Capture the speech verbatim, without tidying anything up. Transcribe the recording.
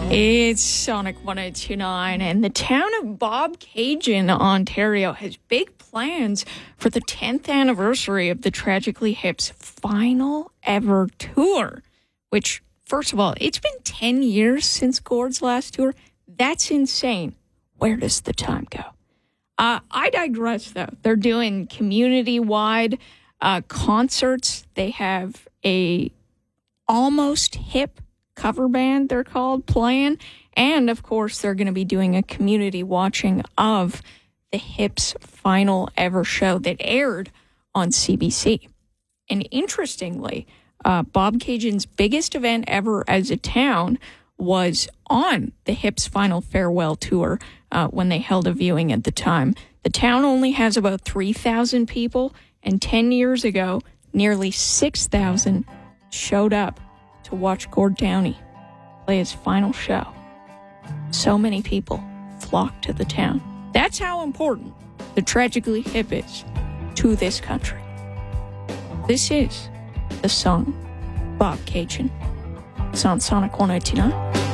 It's Sonic one oh two point nine, and the town of Bobcaygeon, Ontario, has big plans for the tenth anniversary of the Tragically Hip's final ever tour, which, first of all, it's been ten years since Gord's last tour. That's insane. Where does the time go? Uh, I digress, though. They're doing community-wide uh, concerts. They have a almost hip cover band, they're called, playing. And, of course, they're going to be doing a community watching of the Hip's final ever show that aired on C B C. And interestingly, uh, Bobcaygeon's biggest event ever as a town was on the Hip's final farewell tour uh, when they held a viewing at the time. The town only has about three thousand people, and ten years ago, nearly six thousand showed up to watch Gord Downie play his final show. So many people flocked to the town. That's how important the Tragically Hip is to this country. This is the song Bobcaygeon. It's on Sonic one oh two point nine.